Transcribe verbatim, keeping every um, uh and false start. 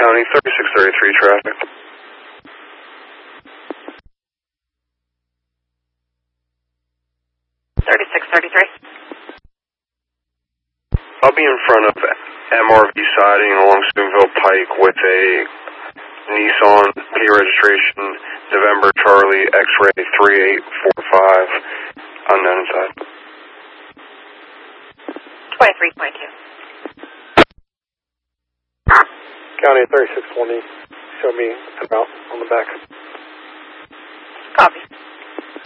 County, thirty-six thirty-three traffic. thirty-six thirty-three. I'll be in front of M R V siding along Spoonville Pike with a Nissan P registration, November Charlie X-ray three eight four five, unknown inside. twenty-three twenty-two. County thirty-six twenty, show me about on the back. Copy.